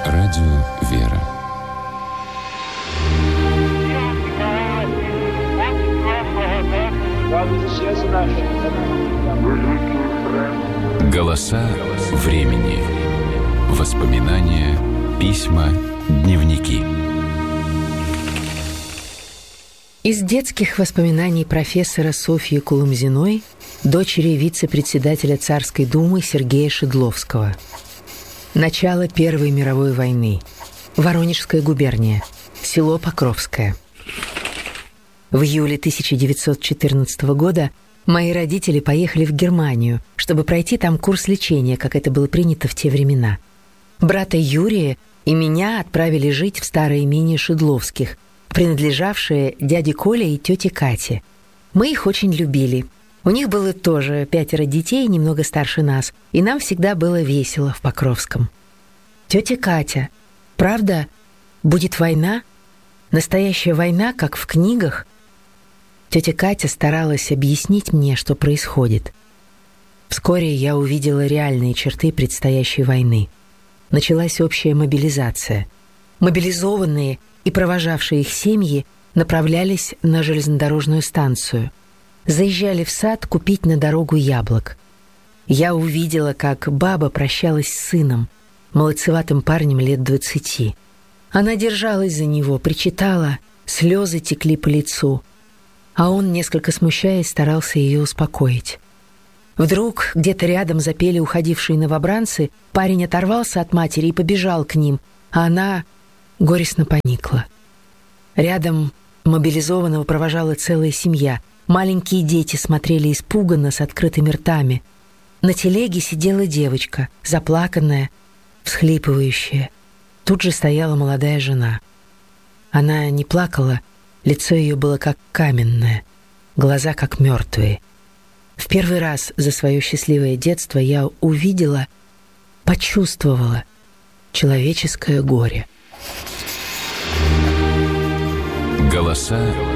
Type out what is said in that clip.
Радио «Вера». Голоса времени. Воспоминания, письма, дневники. Из детских воспоминаний профессора Софьи Куломзиной, дочери вице-председателя Царской Думы Сергея Шедловского. Начало Первой мировой войны. Воронежская губерния. Село Покровское. В июле 1914 года мои родители поехали в Германию, чтобы пройти там курс лечения, как это было принято в те времена. Брата Юрия и меня отправили жить в старое имение Шедловских, принадлежавшее дяде Коле и тете Кате. Мы их очень любили. У них было тоже 5 детей, немного старше нас, и нам всегда было весело в Покровском. Тетя Катя, правда, будет война? Настоящая война, как в книгах? Тетя Катя старалась объяснить мне, что происходит. Вскоре я увидела реальные черты предстоящей войны. Началась общая мобилизация. Мобилизованные и провожавшие их семьи направлялись на железнодорожную станцию. Заезжали в сад купить на дорогу яблок. Я увидела, как баба прощалась с сыном, молодцеватым парнем лет 20. Она держалась за него, причитала, слезы текли по лицу, а он, несколько смущаясь, старался ее успокоить. Вдруг где-то рядом запели уходившие новобранцы, парень оторвался от матери и побежал к ним, а она горестно поникла. Рядом мобилизованного провожала целая семья. Маленькие дети смотрели испуганно с открытыми ртами. На телеге сидела девочка, заплаканная, всхлипывающая. Тут же стояла молодая жена. Она не плакала, лицо ее было как каменное, глаза как мертвые. В первый раз за свое счастливое детство я увидела, почувствовала человеческое горе. Голоса